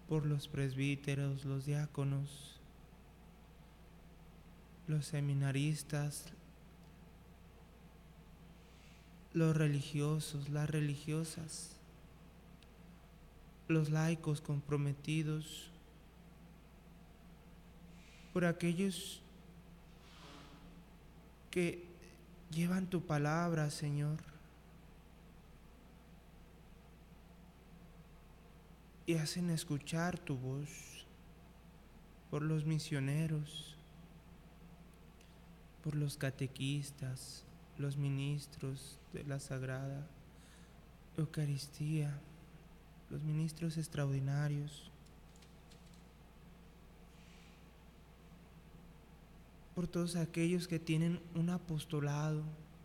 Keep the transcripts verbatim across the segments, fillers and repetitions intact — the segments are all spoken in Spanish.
por los presbíteros, los diáconos, los seminaristas, los religiosos, las religiosas, los laicos comprometidos, por aquellos que llevan tu palabra, Señor, y hacen escuchar tu voz, por los misioneros, por los catequistas, los ministros de la Sagrada Eucaristía, los ministros extraordinarios, por todos aquellos que tienen un apostolado.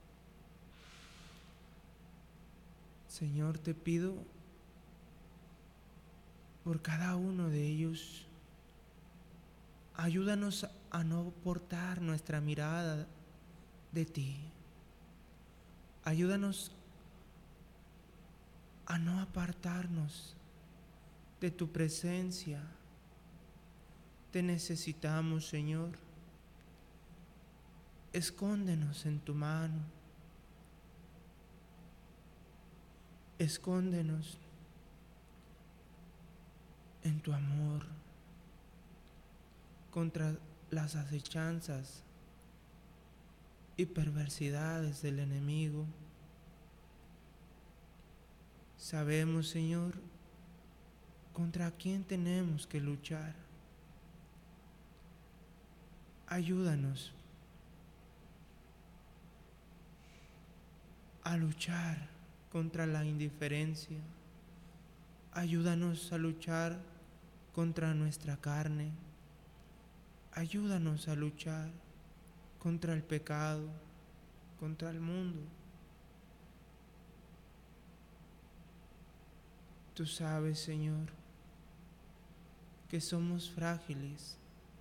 Señor, te pido por cada uno de ellos, ayúdanos a no portar nuestra mirada de ti. Ayúdanos a no apartarnos de tu presencia. Te necesitamos, Señor. Escóndenos en tu mano. Escóndenos en tu amor contra las acechanzas y perversidades del enemigo. Sabemos, Señor, contra quién tenemos que luchar. Ayúdanos a luchar contra la indiferencia. Ayúdanos a luchar contra nuestra carne. Ayúdanos a luchar contra el pecado, contra el mundo. Tú sabes, Señor, que somos frágiles.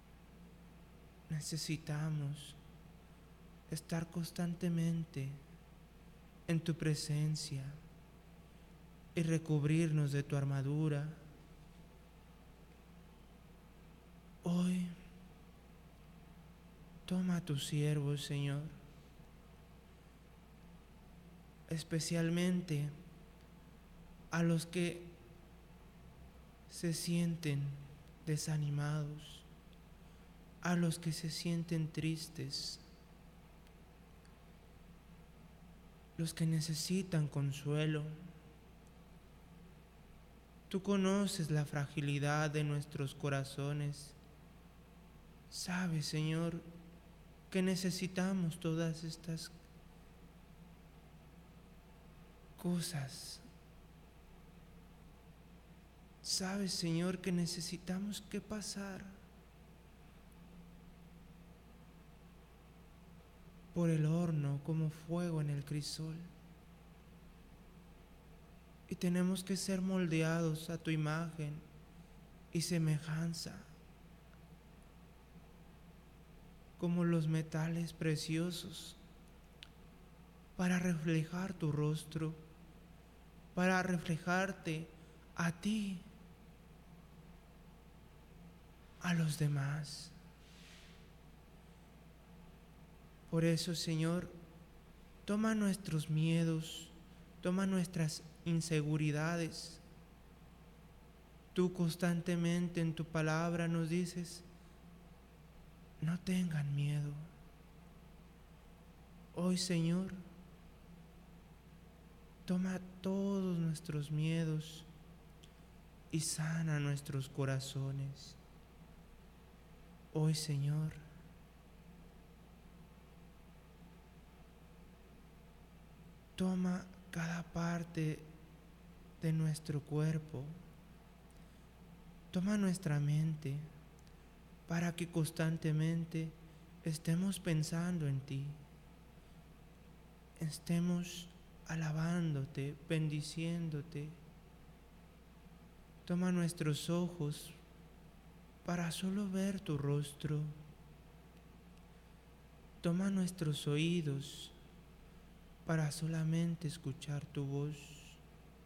Necesitamos estar constantemente en tu presencia y recubrirnos de tu armadura. Hoy, toma a tus siervos, Señor, especialmente a los que se sienten desanimados, a los que se sienten tristes, los que necesitan consuelo. Tú conoces la fragilidad de nuestros corazones. Sabes, Señor, que necesitamos todas estas cosas. Sabes, Señor, que necesitamos que pasar por el horno como fuego en el crisol. Y tenemos que ser moldeados a tu imagen y semejanza, como los metales preciosos, para reflejar tu rostro, para reflejarte a ti, a los demás. Por eso, Señor, toma nuestros miedos, toma nuestras inseguridades. Tú constantemente en tu palabra nos dices, no tengan miedo. Hoy, Señor, toma todos nuestros miedos y sana nuestros corazones. Hoy, Señor, toma cada parte de nuestro cuerpo, toma nuestra mente, para que constantemente estemos pensando en ti, estemos alabándote, bendiciéndote. Toma nuestros ojos para solo ver tu rostro. Toma nuestros oídos para solamente escuchar tu voz.